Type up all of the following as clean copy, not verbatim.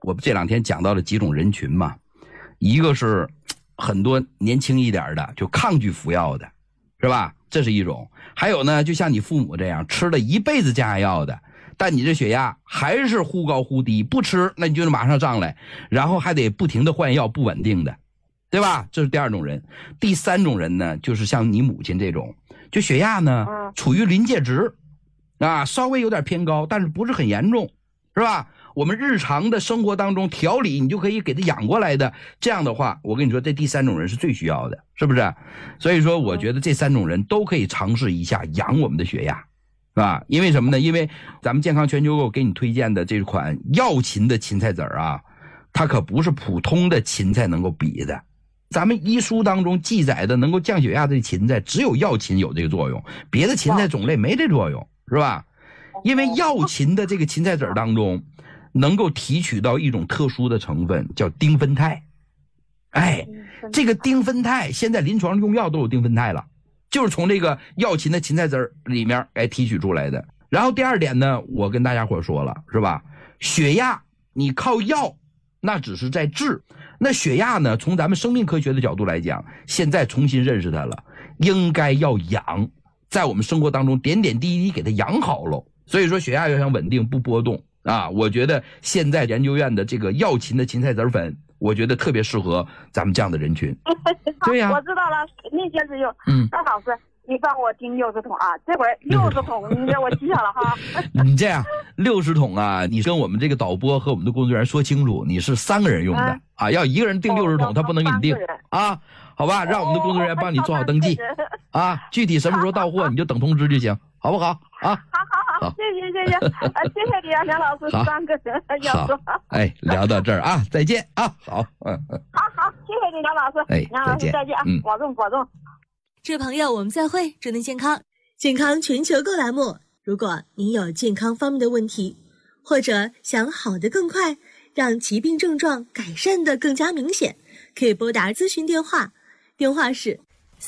我这2天讲到了几种人群嘛，一个是很多年轻一点的就抗拒服药的，是吧？这是一种。还有呢，就像你父母这样吃了一辈子降压药的，但你这血压还是忽高忽低，不吃那你就马上上来，然后还得不停的换药，不稳定的，对吧？这是第2种人。第3种人呢，就是像你母亲这种，就血压呢处于临界值啊，稍微有点偏高，但是不是很严重，是吧？我们日常的生活当中调理你就可以给他养过来的，这样的话我跟你说这第3种人是最需要的，是不是？所以说我觉得这3种人都可以尝试一下养我们的血压，是吧？因为什么呢？因为咱们健康全球购给你推荐的这款药芹的芹菜籽啊，它可不是普通的芹菜能够比的。咱们医书当中记载的能够降血压的芹菜只有药芹有这个作用，别的芹菜种类没这作用，是吧？因为药芹的这个芹菜籽当中能够提取到一种特殊的成分叫丁酚肽。哎，这个丁酚肽现在临床用药都有丁酚肽了，就是从这个药芹的芹菜籽里面提取出来的。然后第2点呢，我跟大家伙说了，是吧？血压你靠药那只是在治，那血压呢，从咱们生命科学的角度来讲，现在重新认识它了，应该要养，在我们生活当中点点滴滴给它养好了。所以说血压要想稳定不波动啊，我觉得现在研究院的这个药芹的芹菜籽粉，我觉得特别适合咱们这样的人群。对呀， 我知道了，那先是用。那老师，你帮我订60桶啊，这会儿60桶你给我记下了哈。 你这样60桶啊，你跟我们这个导播和我们的工作人员说清楚，你是3个人用的啊，要1个人订60桶，他不能给你订啊，好吧？让我们的工作人员帮你做好登记啊，具体什么时候到货你就等通知就行，好不好啊？ 好，谢谢，谢谢你啊，梁老师，3个人要说。 哎，聊到这儿啊，再见啊，好， 好，谢谢你，梁老师，梁老师再见啊，保重。 这位朋友，我们再会，祝您健康。健康全球购栏目，如果您有健康方面的问题，或者想好得更快，让疾病症状改善得更加明显，可以拨打咨询电话，电话是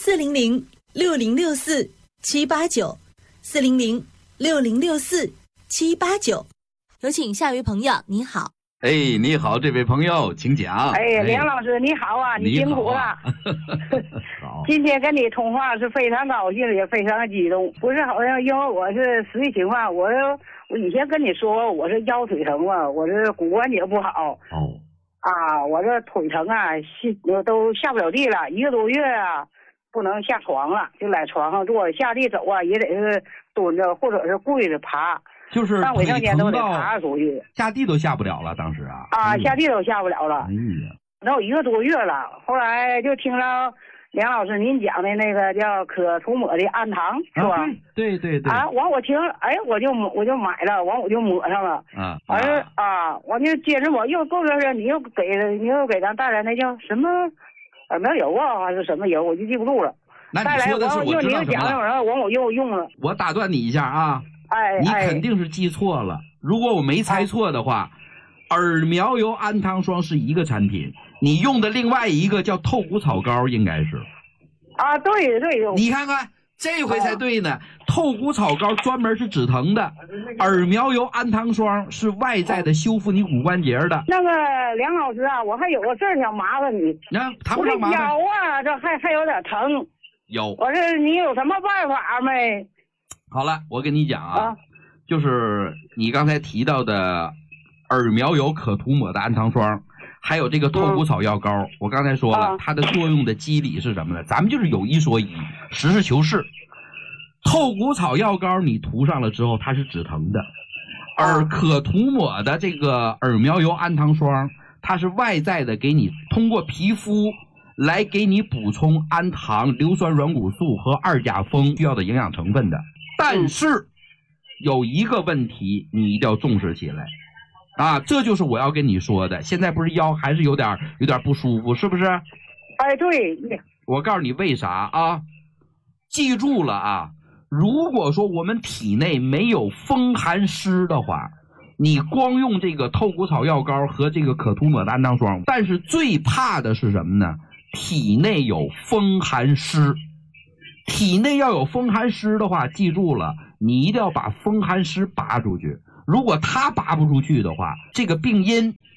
400-6064-789，400-6064-789。有请下一位朋友，你好。 哎，你好，这位朋友，请讲。 哎，梁老师你好啊，你辛苦了。 好， 今天跟你通话是非常高兴，也非常的激动。不是好像因为我是实际情况，我以前跟你说我是腰腿疼嘛，我这骨关节不好。我这腿疼啊，都下不了地了，1个多月啊，不能下床了，就在床上坐，下地走啊也得是蹲着或者是跪着爬。 就是上卫生间都得爬出去， 下地都下不了了，当时啊。 下地都下不了了。 哎呀， 都有1个多月了。后来就听到梁老师您讲的那个叫可涂抹的氨糖，是吧？ 对。 完我听，我就买了，完我就抹上了。完就接着抹，又过段时间你又给咱带来那叫什么耳苗油啊，还是什么油，我就记不住了。 那你说的是我知道什么了。 完我又用了。 我打断你一下啊。你肯定是记错了。如果我没猜错的话，耳苗油氨糖霜是一个产品，你用的另外一个叫透骨草膏，应该是。 对。 你看看，这回才对呢。透骨草膏专门是止疼的，耳苗油氨糖霜是外在的修复你骨关节的。 那个梁老师啊，我还有个事儿想麻烦你。 谈不上麻烦。 我这腰啊，这还有点疼。 有。 我这你有什么办法没？ 好了，我跟你讲啊，就是你刚才提到的耳苗油可涂抹的氨糖霜，还有这个透骨草药膏，我刚才说了，它的作用的机理是什么呢？咱们就是有一说一，实事求是。透骨草药膏你涂上了之后，它是止疼的，而可涂抹的这个耳苗油氨糖霜，它是外在的给你通过皮肤来给你补充氨糖、硫酸软骨素和2甲酚需要的营养成分的。但是有一个问题你一定要重视起来啊，这就是我要跟你说的。现在不是腰还是有点不舒服，是不是？ 对。 我告诉你为啥啊？记住了啊，如果说我们体内没有风寒湿的话，你光用这个透骨草药膏和这个可涂抹的氨糖霜，但是最怕的是什么呢？体内有风寒湿。体内要有风寒湿的话，记住了，你一定要把风寒湿拔出去。如果它拔不出去的话，这个病因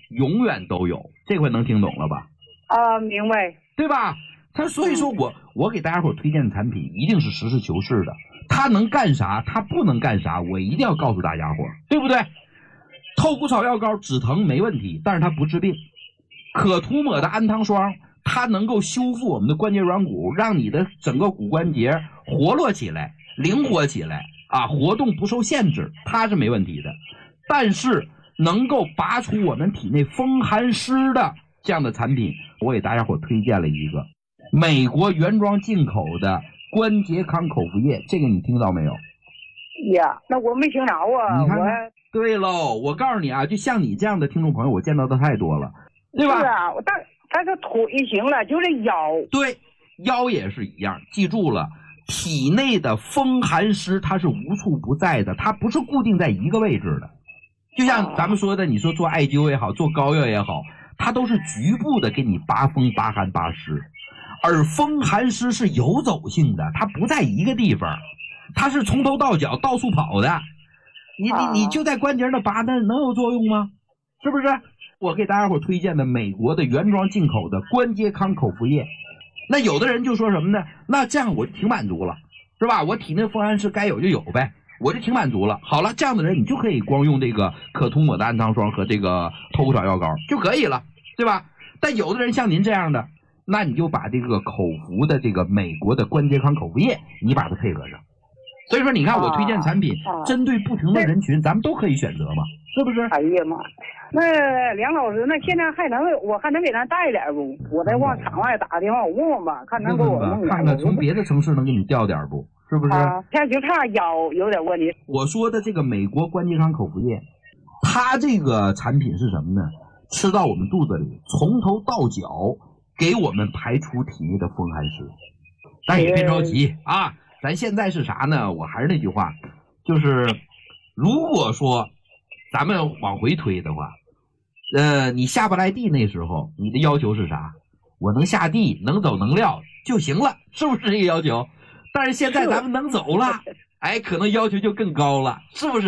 永远都有。这回能听懂了吧？ 明白， 对吧？所以说我给大家伙推荐的产品一定是实事求是的，它能干啥，它不能干啥，我一定要告诉大家伙，对不对？透骨草药膏止疼没问题，但是它不治病。可涂抹的氨糖霜，它能够修复我们的关节软骨，让你的整个骨关节活络起来，灵活起来啊，活动不受限制，它是没问题的。但是能够拔除我们体内风寒湿的这样的产品，我给大家伙推荐了一个美国原装进口的关节康口服液，这个你听到没有？ 呀，那我没听着啊。 你看看，对喽，我告诉你啊，就像你这样的听众朋友，我见到的太多了，对吧？ 是啊，但是腿行了，就这腰。对， 腰也是一样。记住了，体内的风寒湿它是无处不在的，它不是固定在一个位置的。就像咱们说的，你说做艾灸也好，做膏药也好，它都是局部的给你拔风、拔寒、拔湿。而风寒湿是游走性的，它不在一个地方，它是从头到脚到处跑的。你就在关节那拔，那能有作用吗？是不是？我给大家伙推荐的美国的原装进口的关节康口服液，那有的人就说什么呢？那这样我就挺满足了，是吧？我体内风寒湿该有就有呗，我就挺满足了。好了，这样的人你就可以光用这个可涂抹的氨糖霜和这个透骨草药膏就可以了，对吧？但有的人像您这样的，那你就把这个口服的这个美国的关节康口服液，你把它配合上。所以说你看我推荐产品，针对不同的人群，咱们都可以选择嘛，是不是？ 哎呀妈，那梁老师，那现在我还能给咱带点不？我再往场外打个电话，我问问吧，看能给我弄点。 看看从别的城市能给你调点不？是不是？ 现在就差腰有点问题。 我说的这个美国关节康口服液，它这个产品是什么呢？吃到我们肚子里，从头到脚给我们排除体内的风寒湿。但也别着急啊，咱现在是啥呢？我还是那句话，就是如果说咱们往回推的话，你下不来地那时候，你的要求是啥？我能下地，能走能撂就行了，是不是这个要求？但是现在咱们能走了，哎，可能要求就更高了，是不是？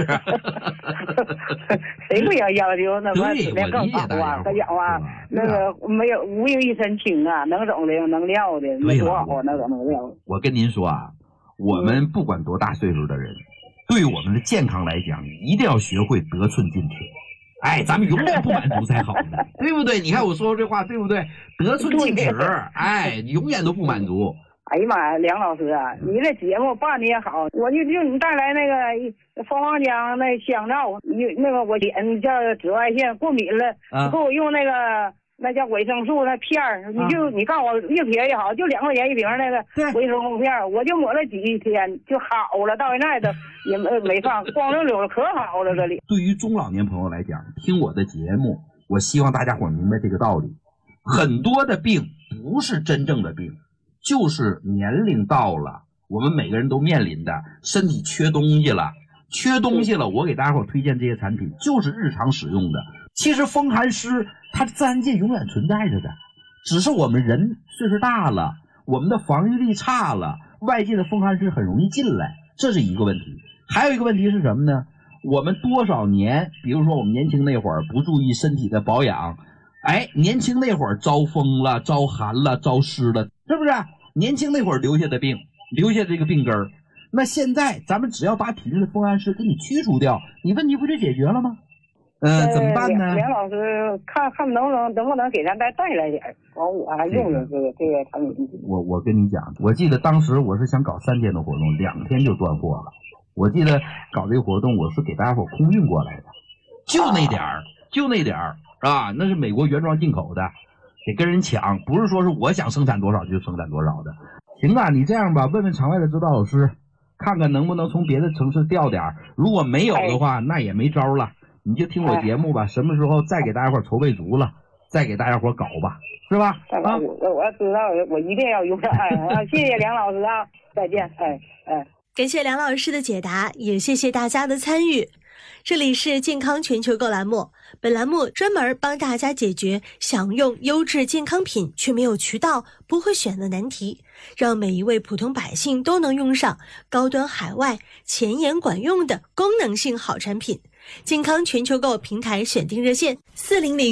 谁不要要求那对，我理解大家。 他讲话那个没有无影一身轻啊，能走的能撂的，没多少那个能撂。 我跟您说啊，我们不管多大岁数的人，对我们的健康来讲，一定要学会得寸进尺。哎，咱们永远不满足才好呢，对不对？你看我说这话对不对？得寸进尺，哎，永远都不满足。 哎呀妈呀，梁老师啊，你这节目办的也好，我就你带来那个蜂王浆那香皂，那个我脸叫紫外线过敏了，给我用那个那叫维生素那片儿，你告诉我一撇也好，就2块钱一瓶那个维生素片，我就抹了几天就好了，到现在都也没放，光溜溜的可好了这里。 对于中老年朋友来讲，听我的节目，我希望大家伙明白这个道理，很多的病不是真正的病。就是年龄到了，我们每个人都面临的身体缺东西了，我给大家伙推荐这些产品就是日常使用的。其实风寒湿它自然界永远存在着的，只是我们人岁数大了，我们的防御力差了，外界的风寒湿很容易进来，这是一个问题。还有一个问题是什么呢？我们多少年，比如说我们年轻那会儿不注意身体的保养，哎，年轻那会儿招风了，招寒了，招湿了，是不是？年轻那会儿留下的病，留下这个病根儿。那现在咱们只要把体内的风寒湿给你驱除掉，你问题不就解决了吗？怎么办呢？ 梁老师，看能不能给咱带来点，完我还用这个产品。 我跟你讲，我记得当时我是想搞3天的活动，2天就断货了。我记得搞这个活动，我是给大家伙空运过来的，就那点儿啊，那是美国原装进口的。得跟人抢，不是说是我想生产多少就生产多少的。行啊，你这样吧，问问场外的指导老师，看看能不能从别的城市调点，如果没有的话，那也没招了，你就听我节目吧，什么时候再给大家伙筹备足了，再给大家伙搞吧，是吧？ 啊，我知道，我一定要用。谢谢梁老师啊，再见。 感谢梁老师的解答，也谢谢大家的参与。这里是健康全球购栏目，本栏目专门帮大家解决想用优质健康品却没有渠道、不会选的难题，让每一位普通百姓都能用上高端海外、前沿管用的功能性好产品。健康全球购平台选定热线400